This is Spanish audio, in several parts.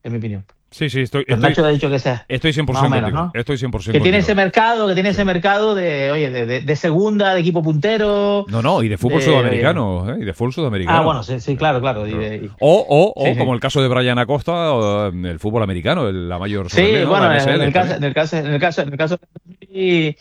en mi opinión. Sí, Pero Nacho ha dicho que sea estoy 100% más o menos, contigo. ¿no? Estoy 100% Que tiene contigo. ese mercado de, oye, de segunda, de equipo puntero. No, y de fútbol Oye. sudamericano, ¿eh? Y de fútbol Ah, sudamericano. bueno, sí, claro, claro. O Sí, sí. como el caso de Brian Acosta, o, el fútbol americano, la mayor Super Sí, League, ¿no? La bueno, en MSL el caso, también. y,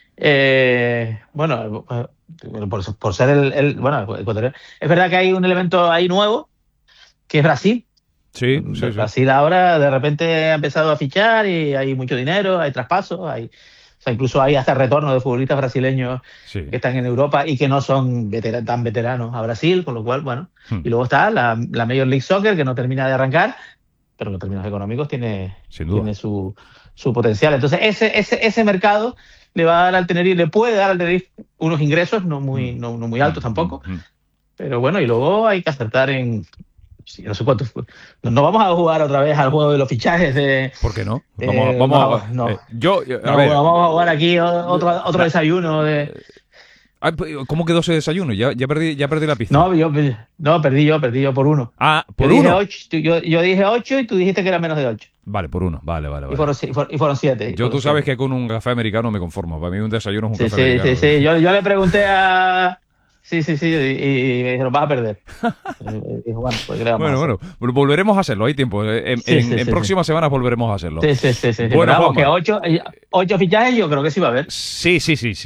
bueno, por ser bueno, ecuatoriano. Es verdad que hay un elemento ahí nuevo, que es Brasil. Sí, sí, sí. Brasil ahora de repente ha empezado a fichar y hay mucho dinero, hay traspasos, o sea, incluso hay hasta retorno de futbolistas brasileños Sí. que están en Europa y que no son tan veteranos a Brasil, con lo cual, bueno. Hmm. Y luego está la Major League Soccer, que no termina de arrancar, pero en términos económicos Sin duda. tiene su potencial. Entonces, ese mercado le va a dar al Tenerife, le puede dar al Tenerife unos ingresos Hmm. no muy altos tampoco, pero bueno, y luego hay que acertar en. Sí, no sé cuánto fue. No vamos a jugar otra vez al juego de los fichajes ¿Por qué no? no, no, A ver, vamos a jugar aquí otro la- desayuno de. ¿cómo quedó ese desayuno? Ya perdí la pista. No, no, perdí yo por uno. Ah, Yo por dije uno. 8, yo dije 8 y tú dijiste que era menos de 8. Vale, por uno. Vale. Y fueron 7. Yo tú sabes que con un café americano me conformo. Para mí un desayuno es un Sí, café sí, sí, americano. sí. Yo le pregunté a. Sí, y me dijeron, vas a perder. Y dije, bueno, pues ¿qué le vamos a hacer? Bueno, volveremos a hacerlo, hay tiempo. En próximas semanas volveremos a hacerlo. Sí. Bueno, Pero vamos, que Juanma. 8 fichajes yo creo que sí va a haber. Sí.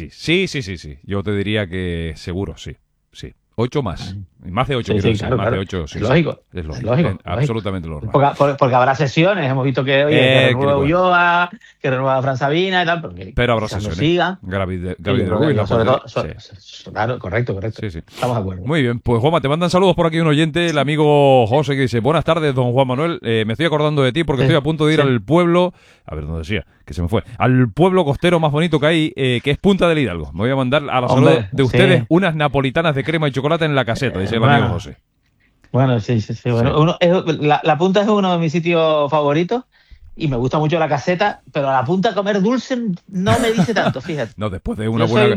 Yo te diría que seguro, sí. 8 más. Más de 8, Sí, quiero decir. claro, Más claro. de 8, sí. Es lógico. Es Es lógico. lógico. Absolutamente normal. Porque habrá sesiones. Hemos visto que, oye, que renueva Igual. Ulloa, que renueva Fran Sabina y tal. Porque Pero habrá quizás no sesiones. sigan. Gaby Sí, de Ruiz, la sobre todo, portería. claro, correcto. Sí. Estamos de acuerdo. Muy bien, pues Juanma, te mandan saludos por aquí un oyente, el amigo José, que dice: buenas tardes, don Juan Manuel, me estoy acordando de ti porque estoy a punto de ir al pueblo, a ver dónde decía, que se me fue, al pueblo costero más bonito que hay, que es Punta del Hidalgo. Me voy a mandar a la salud de ustedes unas napolitanas de crema y chocolate en la caseta, dice el amigo José. Bueno, sí. Bueno, la Punta es uno de mis sitios favoritos y me gusta mucho la caseta, pero a la Punta comer dulce no me dice tanto, fíjate. No, después de una Yo buena...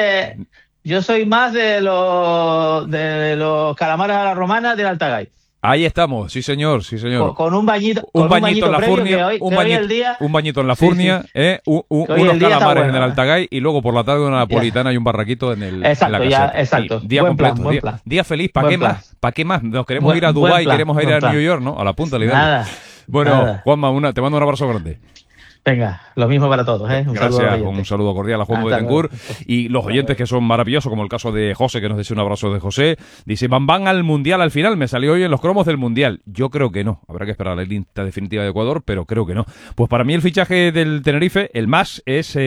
soy más de los calamares a la romana del Altagay. Ahí estamos, sí señor. Con un bañito, un bañito en la previo, furnia, que hoy el día, un bañito en la furnia, unos calamares en el Altagay y luego por la tarde una napolitana y un barraquito en la caseta. Exacto. Día Buen completo, plan. día feliz. ¿Para qué más? ¿Para qué más? Nos queremos ir a Buen Dubái, plan, queremos ir a New York, ¿no? A la Punta del Hidalgo. Nada. Bueno, nada. Juanma, te mando un abrazo grande. Venga, lo mismo para todos, ¿eh? Gracias, un saludo cordial a Juan Betancourt y los oyentes que son maravillosos, como el caso de José, que nos dice un abrazo de José. Dice: van al Mundial al final, me salió hoy en los cromos del Mundial. Yo creo que no, habrá que esperar a la lista definitiva de Ecuador, pero creo que no. Pues para mí el fichaje del Tenerife, el más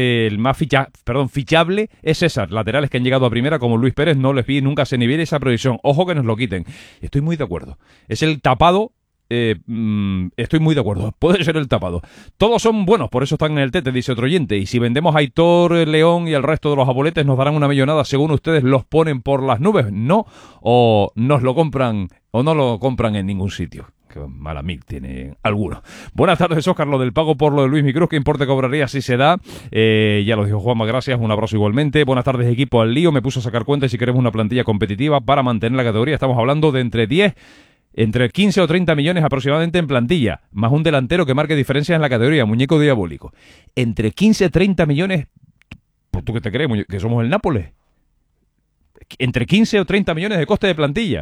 fichable es César. Laterales que han llegado a primera, como Luis Pérez, no les vi nunca ese nivel y esa proyección. Ojo que nos lo quiten. Estoy muy de acuerdo. Es el tapado. Estoy muy de acuerdo, puede ser el tapado. Todos son buenos, por eso están en el Tete, dice otro oyente. Y si vendemos a Aitor, León y el resto de los aboletes, nos darán una millonada. Según ustedes, los ponen por las nubes, ¿no? O nos lo compran, o no lo compran en ningún sitio. Que mala mic tiene alguno. Buenas tardes, Óscar. Lo del pago por lo de Luis Micruz, ¿qué importe cobraría si se da? Ya lo dijo Juanma, gracias, un abrazo igualmente. Buenas tardes, equipo al lío. Me puso a sacar cuenta y si queremos una plantilla competitiva para mantener la categoría, estamos hablando de entre 15 o 30 millones aproximadamente en plantilla, más un delantero que marque diferencias en la categoría, muñeco diabólico. Entre 15 y 30 millones, ¿pues tú qué te crees? ¿Que somos el Nápoles? Entre 15 o 30 millones de coste de plantilla.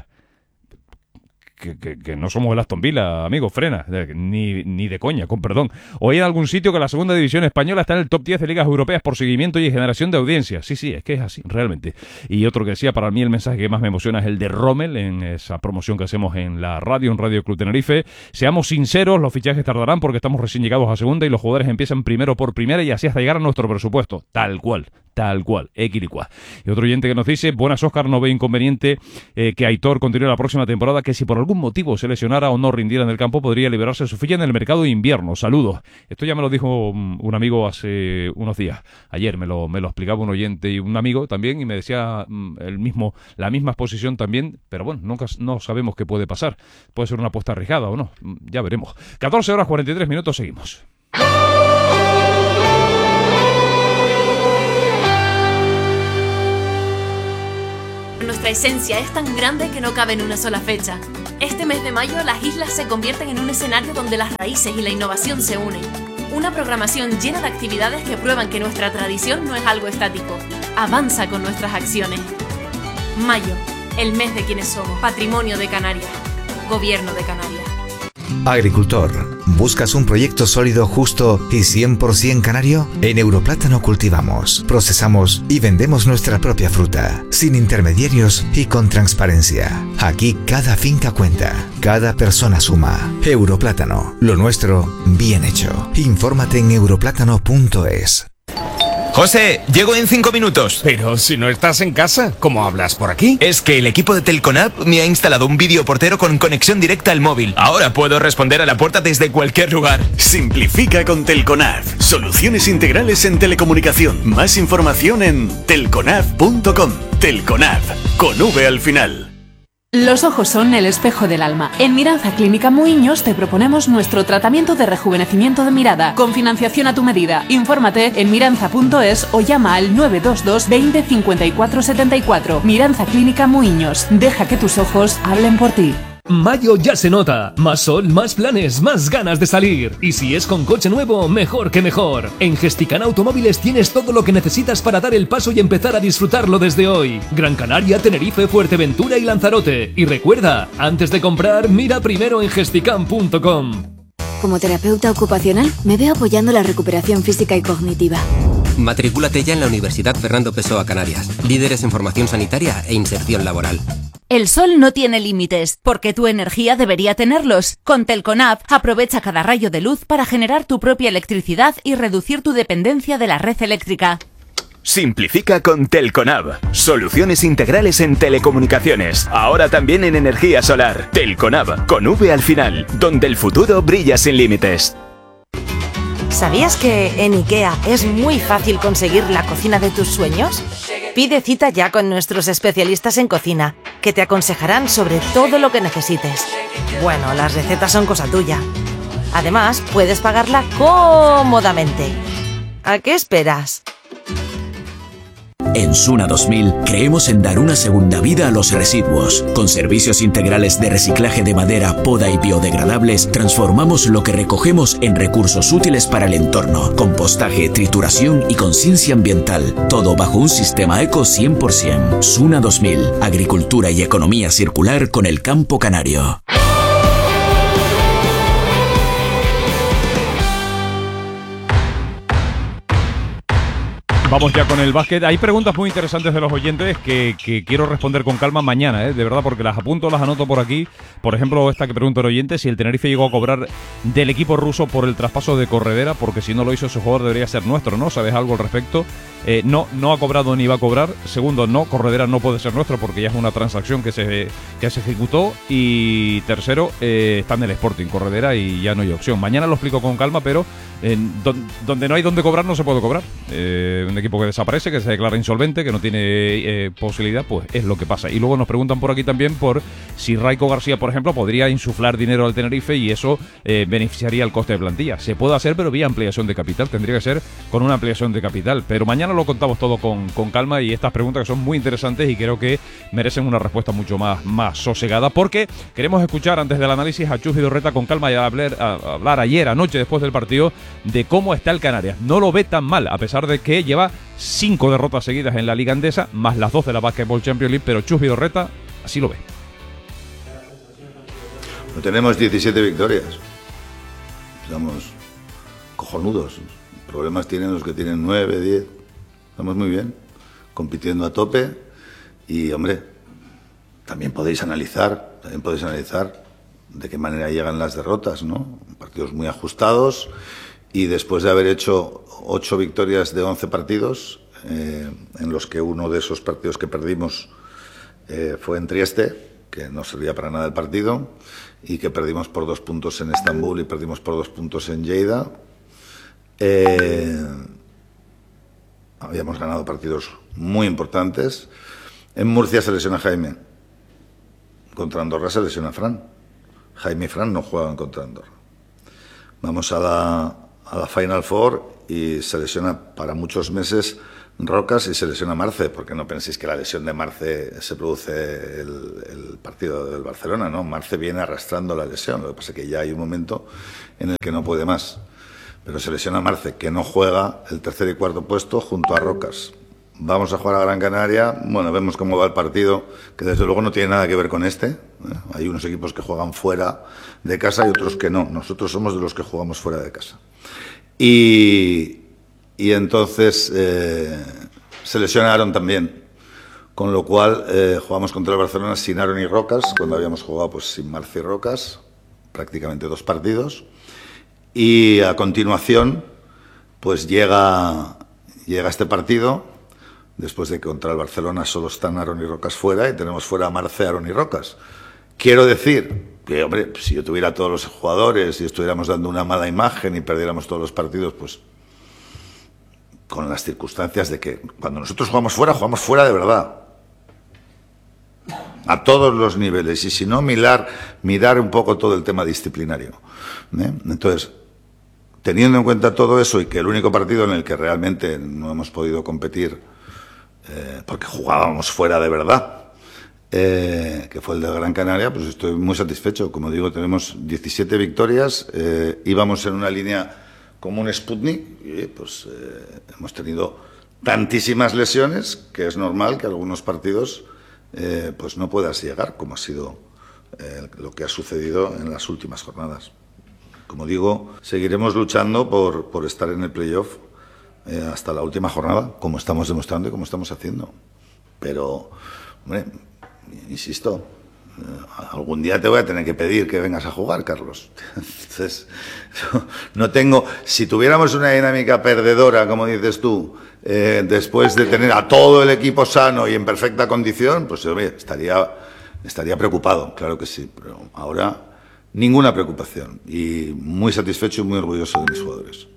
Que no somos el Aston Villa, amigo, frena, ni de coña, con perdón. Hoy en algún sitio que la segunda división española está en el top 10 de ligas europeas por seguimiento y generación de audiencia. Sí, es que es así, realmente. Y otro que decía, para mí el mensaje que más me emociona es el de Rommel, en esa promoción que hacemos en la radio, en Radio Club Tenerife. Seamos sinceros, los fichajes tardarán porque estamos recién llegados a segunda y los jugadores empiezan primero por primera y así hasta llegar a nuestro presupuesto. Tal cual, equilicuá. Y otro oyente que nos dice: buenas, Óscar, no ve inconveniente que Aitor continúe la próxima temporada, que si por algún motivo se lesionara o no rindiera en el campo, podría liberarse su ficha en el mercado de invierno. Saludos. Esto ya me lo dijo un amigo hace unos días. Ayer me lo explicaba un oyente y un amigo también, y me decía la misma exposición también, pero bueno, nunca no sabemos qué puede pasar. Puede ser una apuesta arriesgada o no. Ya veremos. 14 horas 43 minutos, seguimos. Nuestra Nuestra esencia es tan grande que no cabe en una sola fecha. Este mes de mayo, las islas se convierten en un escenario donde las raíces y la innovación se unen. Una programación llena de actividades que prueban que nuestra tradición no es algo estático. Avanza con nuestras acciones. Mayo, el mes de quienes somos. Patrimonio de Canarias. Gobierno de Canarias. Agricultor, ¿buscas un proyecto sólido, justo y 100% canario? En Europlátano cultivamos, procesamos y vendemos nuestra propia fruta, sin intermediarios y con transparencia. Aquí cada finca cuenta, cada persona suma. Europlátano, lo nuestro bien hecho. Infórmate en europlátano.es. José, llego en 5 minutos. Pero si no estás en casa, ¿cómo hablas por aquí? Es que el equipo de Telconab me ha instalado un videoportero con conexión directa al móvil. Ahora puedo responder a la puerta desde cualquier lugar. Simplifica con Telconab. Soluciones integrales en telecomunicación. Más información en telconab.com. Telconab, con V al final. Los ojos son el espejo del alma. En Miranza Clínica Muiños te proponemos nuestro tratamiento de rejuvenecimiento de mirada, con financiación a tu medida. Infórmate en miranza.es o llama al 922 20 54 74. Miranza Clínica Muiños. Deja que tus ojos hablen por ti. Mayo ya se nota. Más sol, más planes, más ganas de salir. Y si es con coche nuevo, mejor que mejor. En Gesticana Automóviles tienes todo lo que necesitas para dar el paso y empezar a disfrutarlo desde hoy. Gran Canaria, Tenerife, Fuerteventura y Lanzarote. Y recuerda, antes de comprar, mira primero en gesticam.com. Como terapeuta ocupacional, me veo apoyando la recuperación física y cognitiva. Matricúlate ya en la Universidad Fernando Pessoa Canarias. Líderes en formación sanitaria e inserción laboral. El sol no tiene límites, porque tu energía debería tenerlos. Con Telconab, aprovecha cada rayo de luz para generar tu propia electricidad y reducir tu dependencia de la red eléctrica. Simplifica con Telconab. Soluciones integrales en telecomunicaciones. Ahora también en energía solar. Telconab, con V al final, donde el futuro brilla sin límites. ¿Sabías que en IKEA es muy fácil conseguir la cocina de tus sueños? Pide cita ya con nuestros especialistas en cocina, que te aconsejarán sobre todo lo que necesites. Bueno, las recetas son cosa tuya. Además, puedes pagarla cómodamente. ¿A qué esperas? En Suna 2000 creemos en dar una segunda vida a los residuos. Con servicios integrales de reciclaje de madera, poda y biodegradables, transformamos lo que recogemos en recursos útiles para el entorno. Compostaje, trituración y conciencia ambiental. Todo bajo un sistema eco 100%. Suna 2000. Agricultura y economía circular con el campo canario. Vamos ya con el básquet. Hay preguntas muy interesantes de los oyentes que quiero responder con calma mañana, de verdad, porque las apunto, las anoto por aquí. Por ejemplo, esta que pregunta el oyente, si el Tenerife llegó a cobrar del equipo ruso por el traspaso de Corredera, porque si no lo hizo ese jugador debería ser nuestro, ¿no? ¿Sabes algo al respecto? No ha cobrado ni va a cobrar. Segundo, no, Corredera no puede ser nuestro porque ya es una transacción que se ejecutó. Y tercero, está en el Sporting Corredera y ya no hay opción. Mañana lo explico con calma, pero donde no hay donde cobrar no se puede cobrar. Un equipo que desaparece, que se declara insolvente, que no tiene posibilidad, pues es lo que pasa. Y luego nos preguntan por aquí también por si Raiko García, por ejemplo, podría insuflar dinero al Tenerife y eso beneficiaría el coste de plantilla. Se puede hacer, pero vía ampliación de capital. Tendría que ser con una ampliación de capital. Pero mañana lo contamos todo con calma y estas preguntas que son muy interesantes y creo que merecen una respuesta mucho más sosegada, porque queremos escuchar antes del análisis a Chus Vidorreta con calma y a hablar ayer, anoche, después del partido, de cómo está el Canarias. No lo ve tan mal, a pesar de que lleva 5 derrotas seguidas en la Liga Endesa, más las 2 de la Basketball Champions League, pero Chus Vidorreta así lo ve. No tenemos 17 victorias. Estamos cojonudos. Problemas tienen los que tienen 9, 10. Estamos muy bien, compitiendo a tope. Y, hombre, también podéis analizar de qué manera llegan las derrotas, ¿no? Partidos muy ajustados y después de haber hecho 8 victorias de 11 partidos, en los que uno de esos partidos que perdimos fue en Trieste, que no servía para nada el partido, y que perdimos por 2 puntos en Estambul y perdimos por 2 puntos en Lleida. Habíamos ganado partidos muy importantes. En Murcia se lesiona Jaime. Contra Andorra se lesiona Fran. Jaime y Fran no juegan contra Andorra. Vamos a la Final Four y se lesiona para muchos meses Rocas y se lesiona Marce, porque no penséis que la lesión de Marce se produce el partido del Barcelona, ¿no? Marce viene arrastrando la lesión, lo que pasa es que ya hay un momento en el que no puede más. Pero se lesiona Marce, que no juega el tercer y cuarto puesto junto a Rocas. Vamos a jugar a Gran Canaria, bueno, vemos cómo va el partido, que desde luego no tiene nada que ver con este. Hay unos equipos que juegan fuera de casa y otros que no. Nosotros somos de los que jugamos fuera de casa. Y entonces se lesiona Aaron también, con lo cual jugamos contra el Barcelona sin Aaron y Rocas, cuando habíamos jugado pues sin Marce y Rocas, prácticamente 2 partidos. Y a continuación pues llega este partido, después de que contra el Barcelona solo están Aaron y Rocas fuera y tenemos fuera a Marce, Aaron y Rocas. Quiero decir que, hombre, si yo tuviera todos los jugadores y estuviéramos dando una mala imagen y perdiéramos todos los partidos, pues con las circunstancias de que cuando nosotros jugamos fuera de verdad. A todos los niveles. Y si no, mirar un poco todo el tema disciplinario. Entonces, teniendo en cuenta todo eso y que el único partido en el que realmente no hemos podido competir, porque jugábamos fuera de verdad, que fue el de Gran Canaria, pues estoy muy satisfecho. Como digo, tenemos 17 victorias, íbamos en una línea como un Sputnik y pues hemos tenido tantísimas lesiones que es normal que algunos partidos pues no puedas llegar, como ha sido lo que ha sucedido en las últimas jornadas. Como digo, seguiremos luchando por estar en el playoff hasta la última jornada, como estamos demostrando y como estamos haciendo. Pero, hombre, insisto, algún día te voy a tener que pedir que vengas a jugar, Carlos. Entonces, no tengo... Si tuviéramos una dinámica perdedora, como dices tú, después de tener a todo el equipo sano y en perfecta condición, pues hombre, estaría preocupado, claro que sí. Pero ahora, ninguna preocupación. Y muy satisfecho y muy orgulloso de mis jugadores.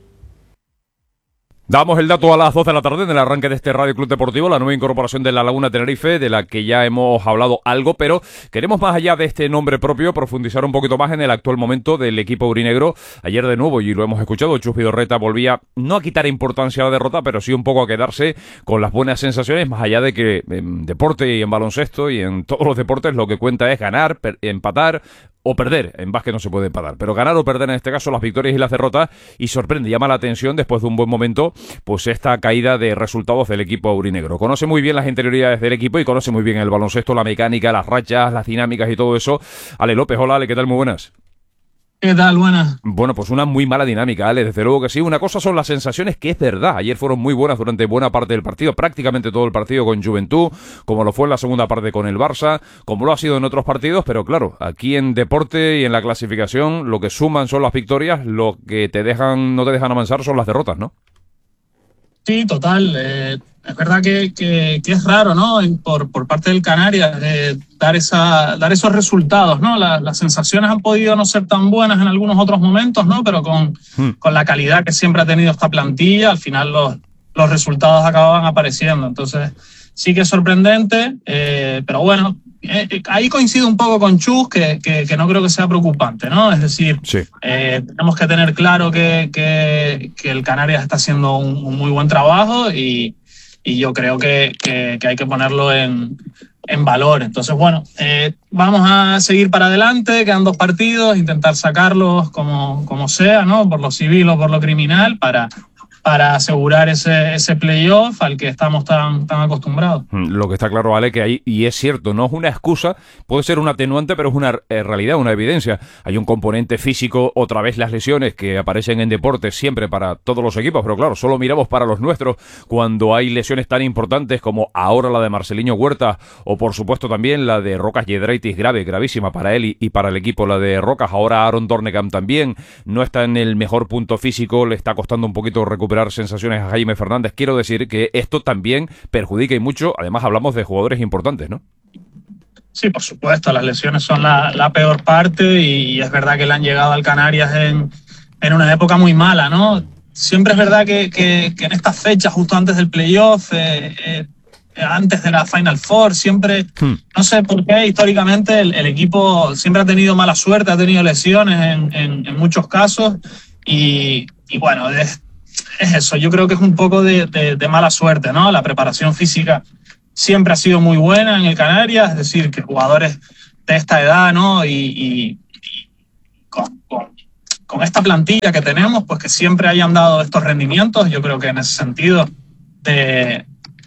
Damos el dato a las 12 de la tarde en el arranque de este Radio Club Deportivo, la nueva incorporación de La Laguna Tenerife, de la que ya hemos hablado algo, pero queremos, más allá de este nombre propio, profundizar un poquito más en el actual momento del equipo aurinegro. Ayer de nuevo, y lo hemos escuchado, Chus Vidorreta volvía no a quitar importancia a la derrota, pero sí un poco a quedarse con las buenas sensaciones, más allá de que en deporte y en baloncesto y en todos los deportes lo que cuenta es ganar, empatar o perder. En básquet no se puede empatar, pero ganar o perder, en este caso, las victorias y las derrotas, y sorprende, llama la atención después de un buen momento pues esta caída de resultados del equipo aurinegro. Conoce muy bien las interioridades del equipo y conoce muy bien el baloncesto, la mecánica, las rachas, las dinámicas y todo eso. Ale López, hola Ale, ¿qué tal? Muy buenas. ¿Qué tal? Buenas. Bueno, pues una muy mala dinámica, Ale, desde luego que sí. Una cosa son las sensaciones, que es verdad. Ayer fueron muy buenas durante buena parte del partido, prácticamente todo el partido con Juventud, como lo fue en la segunda parte con el Barça, como lo ha sido en otros partidos, pero claro, aquí en deporte y en la clasificación lo que suman son las victorias, lo que no te dejan avanzar son las derrotas, ¿no? Sí, total. Es verdad que es raro, ¿no? Por parte del Canarias dar esos resultados, ¿no? Las sensaciones han podido no ser tan buenas en algunos otros momentos, ¿no? Pero con la calidad que siempre ha tenido esta plantilla, al final los resultados acababan apareciendo. Entonces, sí que es sorprendente, pero bueno, ahí coincido un poco con Chus, que no creo que sea preocupante, ¿no? Es decir, sí. Tenemos que tener claro que el Canarias está haciendo un muy buen trabajo y yo creo que hay que ponerlo en valor. Entonces, bueno, vamos a seguir para adelante, quedan 2 partidos, intentar sacarlos como sea, ¿no? Por lo civil o por lo criminal, para asegurar ese playoff al que estamos tan acostumbrados. Lo que está claro, Ale, que hay, y es cierto, no es una excusa, puede ser un atenuante, pero es una realidad, una evidencia. Hay un componente físico, otra vez las lesiones que aparecen en deportes siempre para todos los equipos, pero claro, solo miramos para los nuestros cuando hay lesiones tan importantes como ahora la de Marceliño Huerta, o por supuesto también la de Rocas Yedraitis, gravísima para él y para el equipo, la de Rocas. Ahora Aaron Dornekam también no está en el mejor punto físico, le está costando un poquito recuperar sensaciones a Jaime Fernández. Quiero decir que esto también perjudica y mucho. Además hablamos de jugadores importantes, ¿no? Sí, por supuesto, las lesiones son la peor parte y es verdad que le han llegado al Canarias en una época muy mala, ¿no? Siempre es verdad que en estas fechas, justo antes del playoff, antes de la Final Four, siempre, no sé por qué, históricamente el equipo siempre ha tenido mala suerte, ha tenido lesiones en muchos casos y bueno, es eso, yo creo que es un poco de mala suerte, ¿no? La preparación física siempre ha sido muy buena en el Canarias, es decir, que jugadores de esta edad, ¿no? Y con esta plantilla que tenemos, pues que siempre hayan dado estos rendimientos. Yo creo que en ese sentido de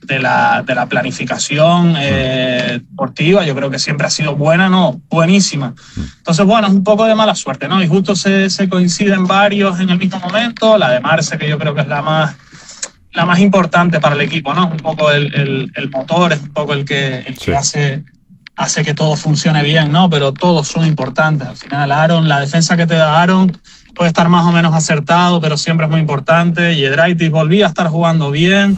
la planificación deportiva, yo creo que siempre ha sido buena, ¿no? Buenísima. Entonces, bueno, es un poco de mala suerte, ¿no? Y justo se coinciden varios en el mismo momento. La de Marce, que yo creo que es la más importante para el equipo, ¿no? Un poco el motor, es un poco el que hace que todo funcione bien, ¿no? Pero todos son importantes. Al final, Aaron, la defensa que te da Aaron puede estar más o menos acertado, pero siempre es muy importante. Yedraitis volvía a estar jugando bien.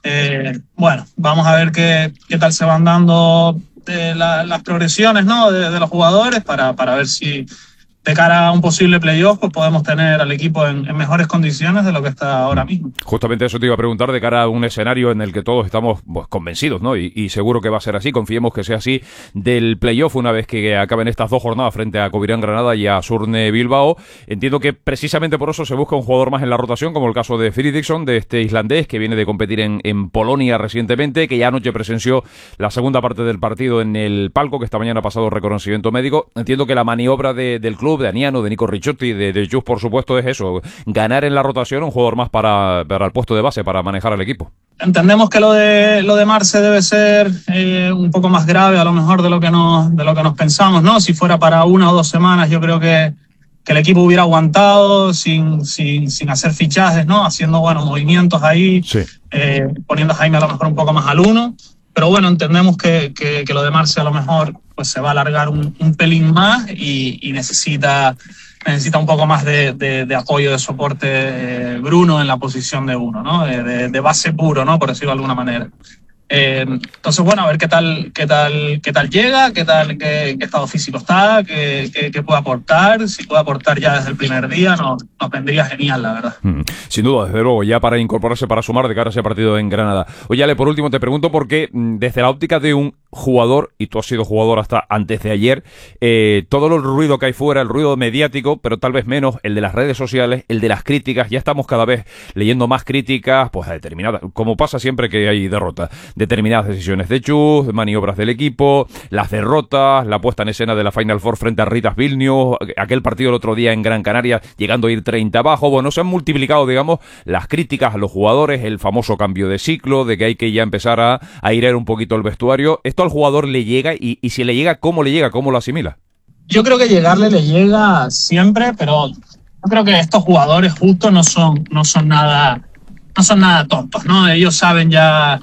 Bueno, vamos a ver qué tal se van dando las progresiones, ¿no? de los jugadores para ver si de cara a un posible playoff pues podemos tener al equipo en mejores condiciones de lo que está ahora mismo. Justamente eso te iba a preguntar de cara a un escenario en el que todos estamos pues, convencidos, ¿no? Y seguro que va a ser así, confiemos que sea así, del playoff una vez que acaben estas 2 jornadas frente a Covirán Granada y a Surne Bilbao. Entiendo que precisamente por eso se busca un jugador más en la rotación, como el caso de Fridriksson, de este islandés que viene de competir en Polonia recientemente, que ya anoche presenció la segunda parte del partido en el palco, que esta mañana ha pasado reconocimiento médico. Entiendo que la maniobra del club, de Aniano, de Nico Ricciotti, de Just, por supuesto, es eso, ganar en la rotación un jugador más para el puesto de base, para manejar al equipo. Entendemos que lo de Marce debe ser un poco más grave a lo mejor de lo que nos pensamos, ¿no? Si fuera para 1 o 2 semanas, yo creo que el equipo hubiera aguantado sin hacer fichajes, ¿no? Haciendo buenos movimientos ahí, poniendo a Jaime a lo mejor un poco más al 1. Pero bueno, entendemos que lo de Marce a lo mejor pues se va a alargar un pelín más y necesita un poco más de apoyo, de soporte Bruno en la posición de 1, ¿no? De base puro, ¿no? Por decirlo de alguna manera. Entonces, bueno, a ver qué tal llega, qué estado físico está, qué puede aportar. Si puede aportar ya desde el primer día, nos vendría genial, la verdad. Sin duda, desde luego, ya para incorporarse, para sumar de cara a ese partido en Granada. Oye, Ale, por último te pregunto porque desde la óptica de un jugador, y tú has sido jugador hasta antes de ayer, todo el ruido que hay fuera, el ruido mediático, pero tal vez menos, el de las redes sociales, el de las críticas, ya estamos cada vez leyendo más críticas, pues a determinadas, como pasa siempre que hay derrotas, determinadas decisiones de Chus, maniobras del equipo, las derrotas, la puesta en escena de la Final Four frente a Ritas Vilnius, aquel partido el otro día en Gran Canaria, llegando a ir 30 abajo. Bueno, se han multiplicado, digamos, las críticas a los jugadores, el famoso cambio de ciclo, de que hay que ya empezar a airear un poquito el vestuario. ¿Esto al jugador le llega? Y si le llega, ¿cómo le llega? ¿Cómo lo asimila? Yo creo que le llega siempre, pero yo creo que estos jugadores justo no son nada tontos, ¿no? Ellos saben ya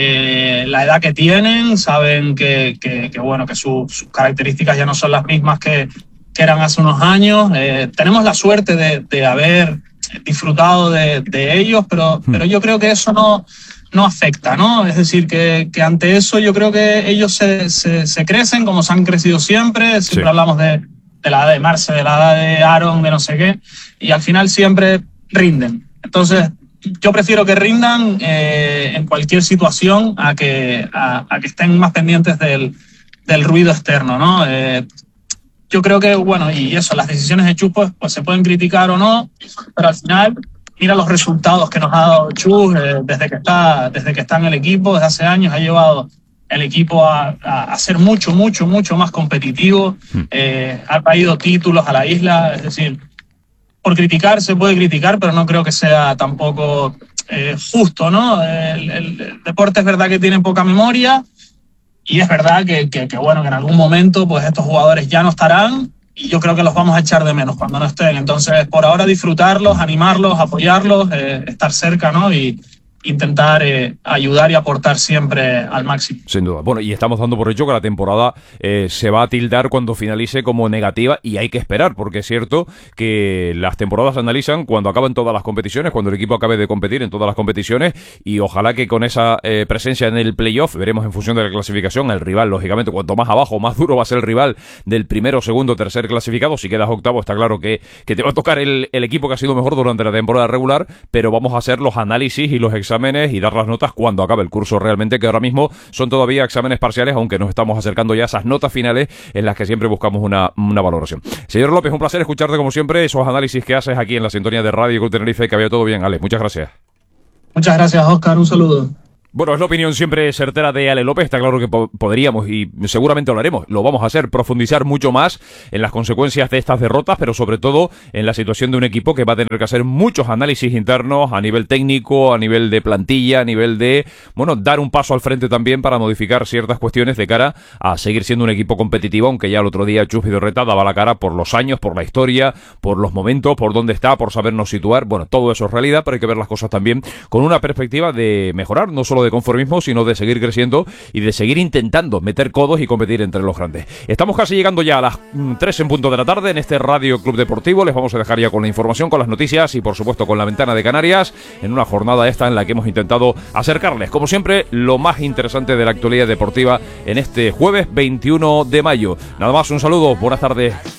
la edad que tienen, saben que sus características ya no son las mismas que eran hace unos años. Tenemos la suerte de haber disfrutado de ellos, pero yo creo que eso no afecta, ¿no? Es decir, que ante eso yo creo que ellos se crecen como se han crecido siempre. Siempre hablamos de la edad de Marce, de la edad de Aaron, de no sé qué, y al final siempre rinden. Entonces, yo prefiero que rindan en cualquier situación a que estén más pendientes del ruido externo, ¿no? Yo creo que, bueno, y eso, las decisiones de Chus pues se pueden criticar o no, pero al final mira los resultados que nos ha dado Chus desde que está en el equipo, desde hace años ha llevado el equipo a ser mucho más competitivo, ha traído títulos a la isla. Es decir, por criticar se puede criticar, pero no creo que sea tampoco justo, ¿no? El deporte es verdad que tiene poca memoria y es verdad que en algún momento pues estos jugadores ya no estarán y yo creo que los vamos a echar de menos cuando no estén. Entonces, por ahora disfrutarlos, animarlos, apoyarlos, estar cerca, ¿no? Y intentar ayudar y aportar siempre al máximo. Sin duda. Bueno, y estamos dando por hecho que la temporada se va a tildar cuando finalice como negativa y hay que esperar, porque es cierto que las temporadas se analizan cuando acaban todas las competiciones, cuando el equipo acabe de competir en todas las competiciones y ojalá que con esa presencia en el playoff, veremos en función de la clasificación, el rival, lógicamente, cuanto más abajo, más duro va a ser el rival del primero, segundo, tercer clasificado. Si quedas octavo, está claro que te va a tocar el equipo que ha sido mejor durante la temporada regular, pero vamos a hacer los análisis y los exámenes exámenes y dar las notas cuando acabe el curso realmente, que ahora mismo son todavía exámenes parciales, aunque nos estamos acercando ya a esas notas finales en las que siempre buscamos una valoración. Señor López, un placer escucharte como siempre, esos análisis que haces aquí en la sintonía de Radio Club Tenerife, que había todo bien. Ale, muchas gracias. Muchas gracias, Óscar, un saludo. Bueno, es la opinión siempre certera de Ale López. Está claro que podríamos, y seguramente lo haremos, lo vamos a hacer, profundizar mucho más en las consecuencias de estas derrotas, pero sobre todo en la situación de un equipo que va a tener que hacer muchos análisis internos a nivel técnico, a nivel de plantilla, a nivel de, bueno, dar un paso al frente también para modificar ciertas cuestiones de cara a seguir siendo un equipo competitivo, aunque ya el otro día Chus Vidorreta daba la cara por los años, por la historia, por los momentos, por dónde está, por sabernos situar. Bueno, todo eso es realidad, pero hay que ver las cosas también con una perspectiva de mejorar, no solo de conformismo, sino de seguir creciendo y de seguir intentando meter codos y competir entre los grandes. Estamos casi llegando ya a las 3 en punto de la tarde en este Radio Club Deportivo. Les vamos a dejar ya con la información, con las noticias y por supuesto con la ventana de Canarias, en una jornada esta en la que hemos intentado acercarles, como siempre, lo más interesante de la actualidad deportiva en este jueves 21 de mayo. Nada más, un saludo, buenas tardes.